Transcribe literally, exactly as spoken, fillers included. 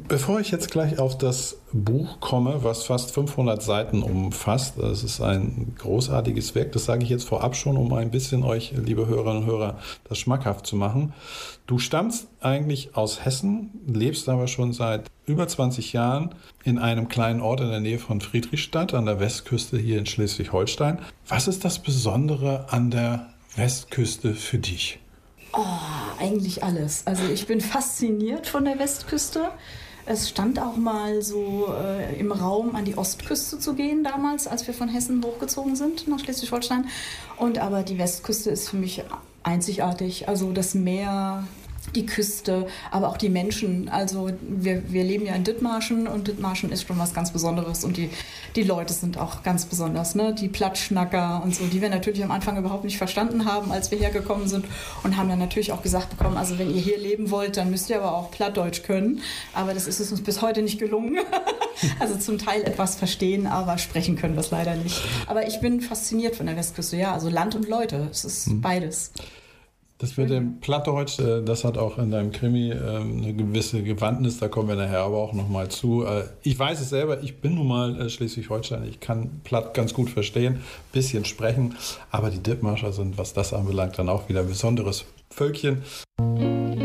Bevor ich jetzt gleich auf das Buch komme, was fast fünfhundert Seiten umfasst, das ist ein großartiges Werk, das sage ich jetzt vorab schon, um ein bisschen euch, liebe Hörerinnen und Hörer, das schmackhaft zu machen. Du stammst eigentlich aus Hessen, lebst aber schon seit über zwanzig Jahren in einem kleinen Ort in der Nähe von Friedrichstadt an der Westküste hier in Schleswig-Holstein. Was ist das Besondere an der Westküste für dich? Oh, eigentlich alles. Also ich bin fasziniert von der Westküste. Es stand auch mal so äh, im Raum, an die Ostküste zu gehen damals, als wir von Hessen hochgezogen sind nach Schleswig-Holstein. Und aber die Westküste ist für mich einzigartig. Also das Meer, die Küste, aber auch die Menschen. Also wir, wir leben ja in Dithmarschen und Dithmarschen ist schon was ganz Besonderes und die, die Leute sind auch ganz besonders, ne? Die Plattschnacker und so, die wir natürlich am Anfang überhaupt nicht verstanden haben, als wir hergekommen sind und haben dann natürlich auch gesagt bekommen, also wenn ihr hier leben wollt, dann müsst ihr aber auch Plattdeutsch können, aber das ist uns bis heute nicht gelungen. Also zum Teil etwas verstehen, aber sprechen können wir es leider nicht. Aber ich bin fasziniert von der Westküste, ja, also Land und Leute, es ist hm. beides. Das mit dem Plattdeutsch, das hat auch in deinem Krimi eine gewisse Bewandtnis, da kommen wir nachher aber auch nochmal zu. Ich weiß es selber, ich bin nun mal Schleswig-Holstein, ich kann Platt ganz gut verstehen, bisschen sprechen, aber die Dithmarscher sind, was das anbelangt, dann auch wieder ein besonderes Völkchen.